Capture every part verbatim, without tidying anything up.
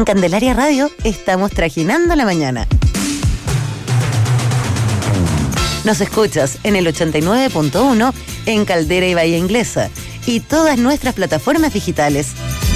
En Candelaria Radio estamos trajinando la mañana. Nos escuchas en el ochenta y nueve punto uno en Caldera y Bahía Inglesa y todas nuestras plataformas digitales.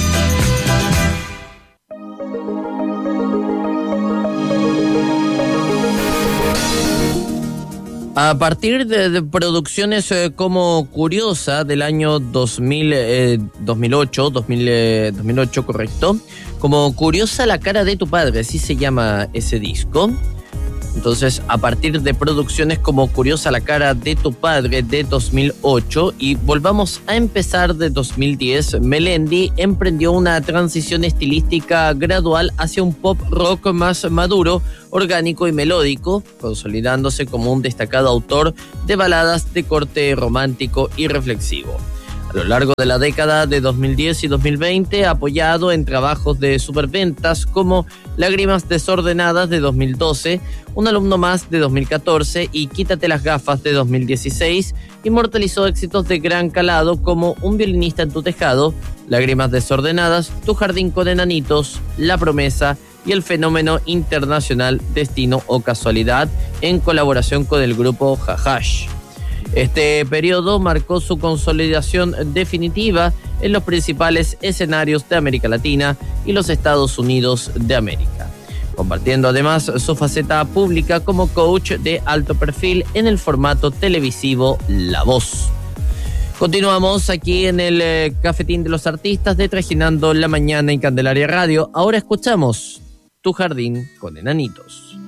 A partir de, de producciones eh, como Curiosa del año dos mil, eh, dos mil ocho, dos mil, eh, dos mil ocho, correcto, como Curiosa la cara de tu padre, así se llama ese disco. Entonces, a partir de producciones como Curiosa la cara de tu padre de dos mil ocho, y volvamos a empezar de dos mil diez, Melendi emprendió una transición estilística gradual hacia un pop rock más maduro, orgánico y melódico, consolidándose como un destacado autor de baladas de corte romántico y reflexivo. A lo largo de la década de dos mil diez y dos mil veinte, apoyado en trabajos de superventas como Lágrimas desordenadas de dos mil doce, Un alumno más de dos mil catorce y Quítate las gafas de dos mil dieciséis, inmortalizó éxitos de gran calado como Un violinista en tu tejado, Lágrimas desordenadas, Tu jardín con enanitos, La promesa y el fenómeno internacional Destino o casualidad, en colaboración con el grupo Jajash. Este periodo marcó su consolidación definitiva en los principales escenarios de América Latina y los Estados Unidos de América, compartiendo además su faceta pública como coach de alto perfil en el formato televisivo La Voz. Continuamos aquí en el eh, Cafetín de los Artistas de Trajinando la Mañana en Candelaria Radio. Ahora escuchamos Tu jardín con enanitos.